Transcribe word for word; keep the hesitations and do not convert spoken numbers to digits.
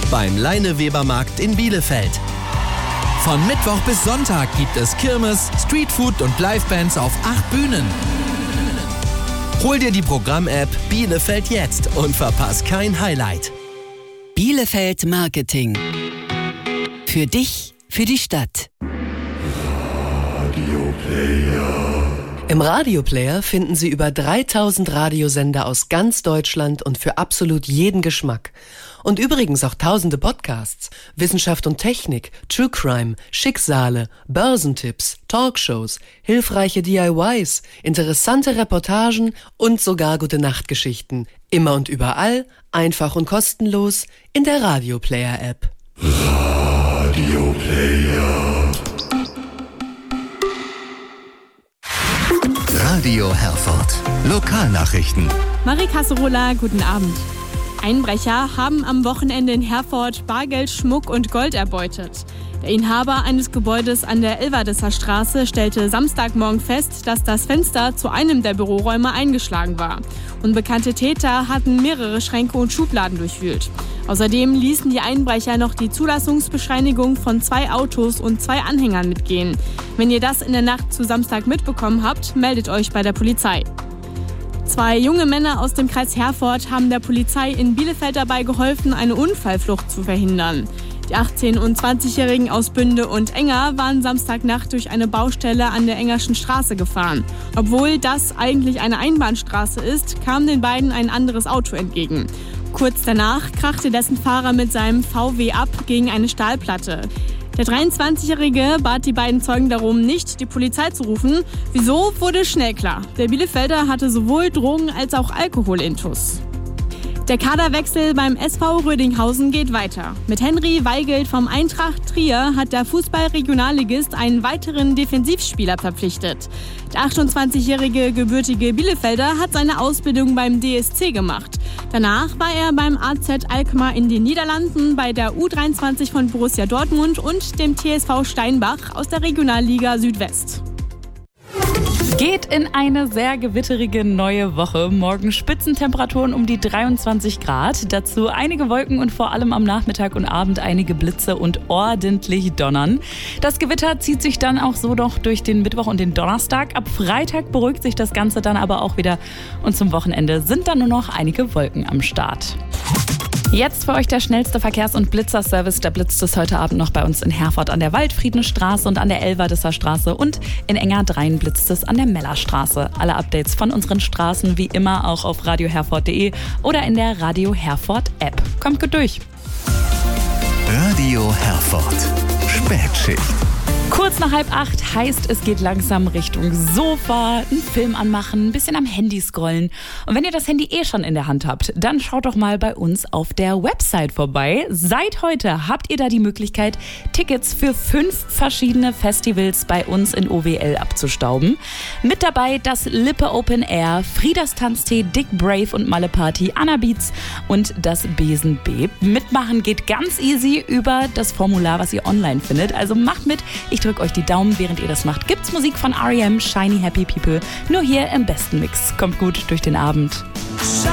beim Leine-Weber-Markt in Bielefeld. Von Mittwoch bis Sonntag gibt es Kirmes, Streetfood und Livebands auf acht Bühnen. Hol dir die Programm-App Bielefeld jetzt und verpass kein Highlight. Bielefeld Marketing. Für dich, für die Stadt. Radioplayer. Im Radioplayer finden Sie über dreitausend Radiosender aus ganz Deutschland und für absolut jeden Geschmack. Und übrigens auch tausende Podcasts, Wissenschaft und Technik, True Crime, Schicksale, Börsentipps, Talkshows, hilfreiche D I Ys, interessante Reportagen und sogar Gute-Nacht-Geschichten. Immer und überall, einfach und kostenlos in der Radioplayer-App. Radioplayer. Radio Herford. Lokalnachrichten. Marie Kasserola, guten Abend. Einbrecher haben am Wochenende in Herford Bargeld, Schmuck und Gold erbeutet. Der Inhaber eines Gebäudes an der Elverdesser Straße stellte Samstagmorgen fest, dass das Fenster zu einem der Büroräume eingeschlagen war. Unbekannte Täter hatten mehrere Schränke und Schubladen durchwühlt. Außerdem ließen die Einbrecher noch die Zulassungsbescheinigung von zwei Autos und zwei Anhängern mitgehen. Wenn ihr das in der Nacht zu Samstag mitbekommen habt, meldet euch bei der Polizei. Zwei junge Männer aus dem Kreis Herford haben der Polizei in Bielefeld dabei geholfen, eine Unfallflucht zu verhindern. Die achtzehn- und zwanzigjährigen aus Bünde und Enger waren Samstagnacht durch eine Baustelle an der Engerschen Straße gefahren. Obwohl das eigentlich eine Einbahnstraße ist, kam den beiden ein anderes Auto entgegen. Kurz danach krachte dessen Fahrer mit seinem V W ab gegen eine Stahlplatte. Der dreiundzwanzigjährige bat die beiden Zeugen darum, nicht die Polizei zu rufen. Wieso, wurde schnell klar. Der Bielefelder hatte sowohl Drogen- als auch Alkoholintus. Der Kaderwechsel beim S V Rödinghausen geht weiter. Mit Henry Weigelt vom Eintracht Trier hat der Fußball-Regionalligist einen weiteren Defensivspieler verpflichtet. Der achtundzwanzigjährige gebürtige Bielefelder hat seine Ausbildung beim D S C gemacht. Danach war er beim A Z Alkmaar in den Niederlanden, bei der U dreiundzwanzig von Borussia Dortmund und dem T S V Steinbach aus der Regionalliga Südwest. Geht in eine sehr gewitterige neue Woche. Morgen Spitzentemperaturen um die dreiundzwanzig Grad. Dazu einige Wolken und vor allem am Nachmittag und Abend einige Blitze und ordentlich Donnern. Das Gewitter zieht sich dann auch so noch durch den Mittwoch und den Donnerstag. Ab Freitag beruhigt sich das Ganze dann aber auch wieder. Und zum Wochenende sind dann nur noch einige Wolken am Start. Jetzt für euch der schnellste Verkehrs- und Blitzerservice. Der blitzt es heute Abend noch bei uns in Herford an der Waldfriedenstraße und an der Elverdesser Straße und in Engerdreien blitzt es an der Mellerstraße. Alle Updates von unseren Straßen wie immer auch auf radio herford punkt de oder in der Radio Herford App. Kommt gut durch. Radio Herford. Spätschicht. Kurz nach halb acht heißt, es geht langsam Richtung Sofa, einen Film anmachen, ein bisschen am Handy scrollen. Und wenn ihr das Handy eh schon in der Hand habt, dann schaut doch mal bei uns auf der Website vorbei. Seit heute habt ihr da die Möglichkeit, Tickets für fünf verschiedene Festivals bei uns in O W L abzustauben. Mit dabei das Lippe Open Air, Friedas Tanztee, Dick Brave und Malle Party, Anna Beats und das Besen B. Mitmachen geht ganz easy über das Formular, was ihr online findet. Also macht mit. Ich drücke euch die Daumen, während ihr das macht. Gibt's Musik von R E M, Shiny Happy People, nur hier im besten Mix. Kommt gut durch den Abend.